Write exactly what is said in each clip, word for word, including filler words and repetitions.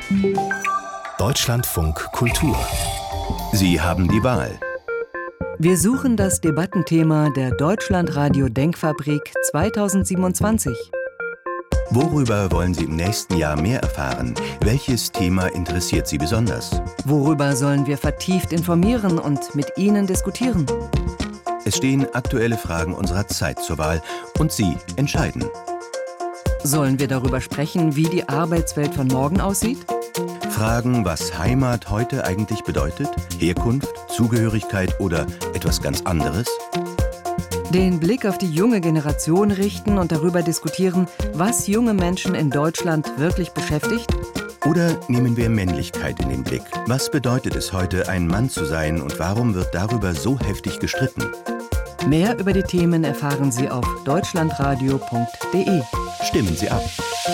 Deutschlandfunk Kultur. Sie haben die Wahl. Wir suchen das Debattenthema der Deutschlandradio Denkfabrik zweitausendsiebenundzwanzig. Worüber wollen Sie im nächsten Jahr mehr erfahren? Welches Thema interessiert Sie besonders? Worüber sollen wir vertieft informieren und mit Ihnen diskutieren? Es stehen aktuelle Fragen unserer Zeit zur Wahl und Sie entscheiden. Sollen wir darüber sprechen, wie die Arbeitswelt von morgen aussieht? Fragen, was Heimat heute eigentlich bedeutet, Herkunft, Zugehörigkeit oder etwas ganz anderes? Den Blick auf die junge Generation richten und darüber diskutieren, was junge Menschen in Deutschland wirklich beschäftigt? Oder nehmen wir Männlichkeit in den Blick? Was bedeutet es heute, ein Mann zu sein und warum wird darüber so heftig gestritten? Mehr über die Themen erfahren Sie auf deutschlandradio punkt de. Stimmen Sie ab.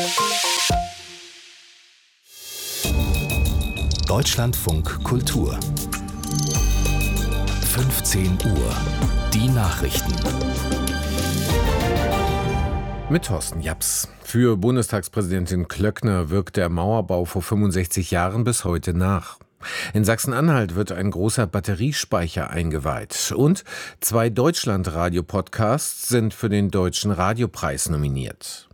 Deutschlandfunk Kultur. fünfzehn Uhr. Die Nachrichten. Mit Thorsten Japs. Für Bundestagspräsidentin Klöckner wirkt der Mauerbau vor fünfundsechzig Jahren bis heute nach. In Sachsen-Anhalt wird ein großer Batteriespeicher eingeweiht. Und zwei Deutschlandradio-Podcasts sind für den Deutschen Radiopreis nominiert.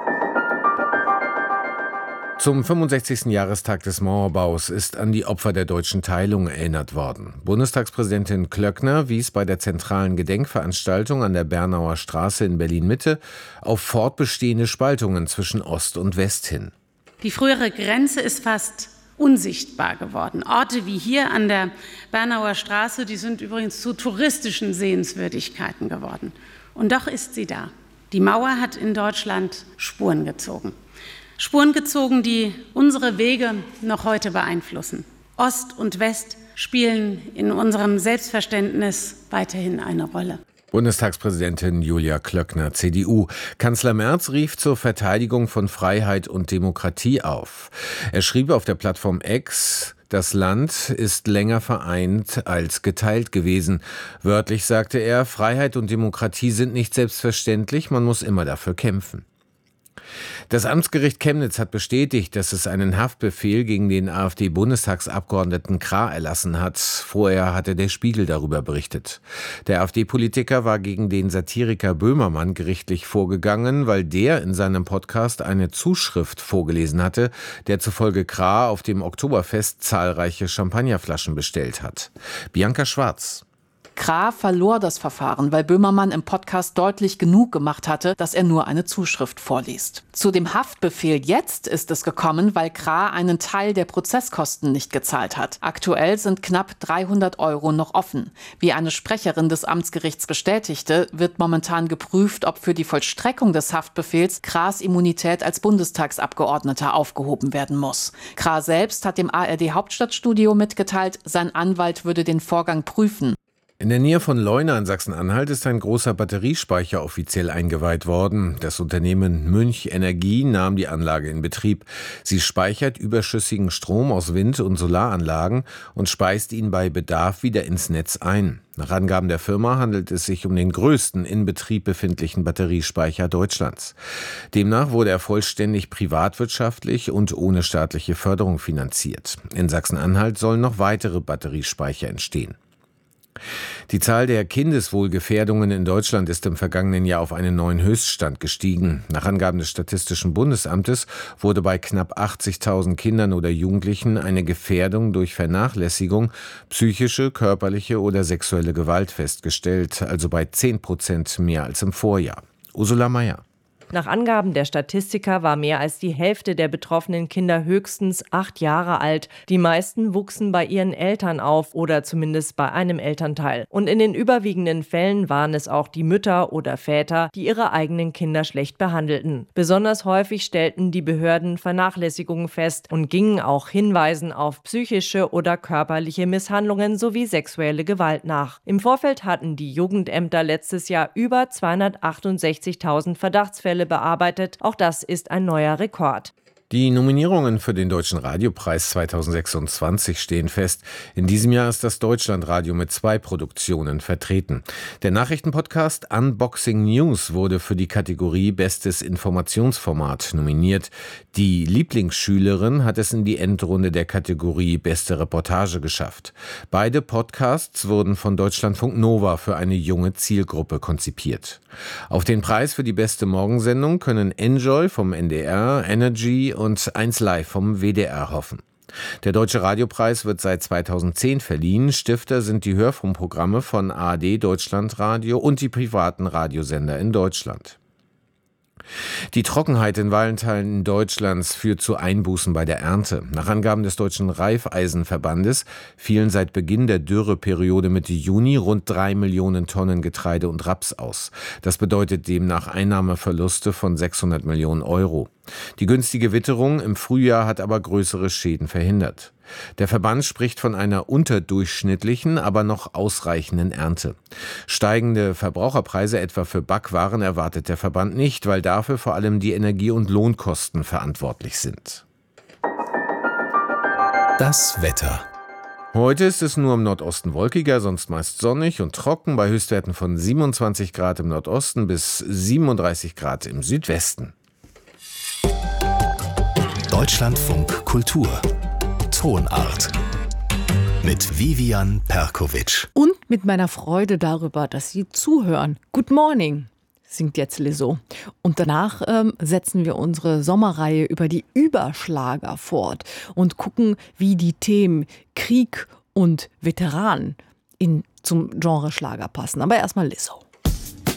Zum fünfundsechzigsten Jahrestag des Mauerbaus ist an die Opfer der deutschen Teilung erinnert worden. Bundestagspräsidentin Klöckner wies bei der zentralen Gedenkveranstaltung an der Bernauer Straße in Berlin-Mitte auf fortbestehende Spaltungen zwischen Ost und West hin. Die frühere Grenze ist fast unsichtbar geworden. Orte wie hier an der Bernauer Straße, die sind übrigens zu touristischen Sehenswürdigkeiten geworden. Und doch ist sie da. Die Mauer hat in Deutschland Spuren gezogen. Spuren gezogen, die unsere Wege noch heute beeinflussen. Ost und West spielen in unserem Selbstverständnis weiterhin eine Rolle. Bundestagspräsidentin Julia Klöckner, C D U. Kanzler Merz rief zur Verteidigung von Freiheit und Demokratie auf. Er schrieb auf der Plattform X: Das Land ist länger vereint als geteilt gewesen. Wörtlich sagte er, Freiheit und Demokratie sind nicht selbstverständlich, man muss immer dafür kämpfen. Das Amtsgericht Chemnitz hat bestätigt, dass es einen Haftbefehl gegen den AfD-Bundestagsabgeordneten Krah erlassen hat. Vorher hatte der Spiegel darüber berichtet. Der AfD-Politiker war gegen den Satiriker Böhmermann gerichtlich vorgegangen, weil der in seinem Podcast eine Zuschrift vorgelesen hatte, der zufolge Krah auf dem Oktoberfest zahlreiche Champagnerflaschen bestellt hat. Bianca Schwarz. Krah verlor das Verfahren, weil Böhmermann im Podcast deutlich genug gemacht hatte, dass er nur eine Zuschrift vorliest. Zu dem Haftbefehl jetzt ist es gekommen, weil Krah einen Teil der Prozesskosten nicht gezahlt hat. Aktuell sind knapp dreihundert Euro noch offen. Wie eine Sprecherin des Amtsgerichts bestätigte, wird momentan geprüft, ob für die Vollstreckung des Haftbefehls Krahs Immunität als Bundestagsabgeordneter aufgehoben werden muss. Krah selbst hat dem A R D-Hauptstadtstudio mitgeteilt, sein Anwalt würde den Vorgang prüfen. In der Nähe von Leuna in Sachsen-Anhalt ist ein großer Batteriespeicher offiziell eingeweiht worden. Das Unternehmen Münch Energie nahm die Anlage in Betrieb. Sie speichert überschüssigen Strom aus Wind- und Solaranlagen und speist ihn bei Bedarf wieder ins Netz ein. Nach Angaben der Firma handelt es sich um den größten in Betrieb befindlichen Batteriespeicher Deutschlands. Demnach wurde er vollständig privatwirtschaftlich und ohne staatliche Förderung finanziert. In Sachsen-Anhalt sollen noch weitere Batteriespeicher entstehen. Die Zahl der Kindeswohlgefährdungen in Deutschland ist im vergangenen Jahr auf einen neuen Höchststand gestiegen. Nach Angaben des Statistischen Bundesamtes wurde bei knapp achtzigtausend Kindern oder Jugendlichen eine Gefährdung durch Vernachlässigung, psychische, körperliche oder sexuelle Gewalt festgestellt, also bei zehn Prozent mehr als im Vorjahr. Ursula Mayer. Nach Angaben der Statistiker war mehr als die Hälfte der betroffenen Kinder höchstens acht Jahre alt. Die meisten wuchsen bei ihren Eltern auf oder zumindest bei einem Elternteil. Und in den überwiegenden Fällen waren es auch die Mütter oder Väter, die ihre eigenen Kinder schlecht behandelten. Besonders häufig stellten die Behörden Vernachlässigungen fest und gingen auch Hinweisen auf psychische oder körperliche Misshandlungen sowie sexuelle Gewalt nach. Im Vorfeld hatten die Jugendämter letztes Jahr über zweihundertachtundsechzigtausend Verdachtsfälle bearbeitet. Auch das ist ein neuer Rekord. Die Nominierungen für den Deutschen Radiopreis zweitausendsechsundzwanzig stehen fest. In diesem Jahr ist das Deutschlandradio mit zwei Produktionen vertreten. Der Nachrichtenpodcast Unboxing News wurde für die Kategorie Bestes Informationsformat nominiert. Die Lieblingsschülerin hat es in die Endrunde der Kategorie Beste Reportage geschafft. Beide Podcasts wurden von Deutschlandfunk Nova für eine junge Zielgruppe konzipiert. Auf den Preis für die beste Morgensendung können Enjoy vom N D R, Energy und eins Live vom W D R hoffen. Der Deutsche Radiopreis wird seit zweitausendzehn verliehen. Stifter sind die Hörfunkprogramme von A R D, Deutschlandradio und die privaten Radiosender in Deutschland. Die Trockenheit in weiten Teilen Deutschlands führt zu Einbußen bei der Ernte. Nach Angaben des Deutschen Reifeisenverbandes fielen seit Beginn der Dürreperiode Mitte Juni rund drei Millionen Tonnen Getreide und Raps aus. Das bedeutet demnach Einnahmeverluste von sechshundert Millionen Euro. Die günstige Witterung im Frühjahr hat aber größere Schäden verhindert. Der Verband spricht von einer unterdurchschnittlichen, aber noch ausreichenden Ernte. Steigende Verbraucherpreise etwa für Backwaren erwartet der Verband nicht, weil dafür vor allem die Energie- und Lohnkosten verantwortlich sind. Das Wetter. Heute ist es nur im Nordosten wolkiger, sonst meist sonnig und trocken bei Höchstwerten von siebenundzwanzig Grad im Nordosten bis siebenunddreißig Grad im Südwesten. Deutschlandfunk Kultur. Tonart. Mit Vivian Perkovic. Und mit meiner Freude darüber, dass Sie zuhören. Good morning, singt jetzt Lizzo. Und danach ähm, setzen wir unsere Sommerreihe über die Überschlager fort und gucken, wie die Themen Krieg und Veteran in, zum Genre Schlager passen. Aber erstmal Lizzo.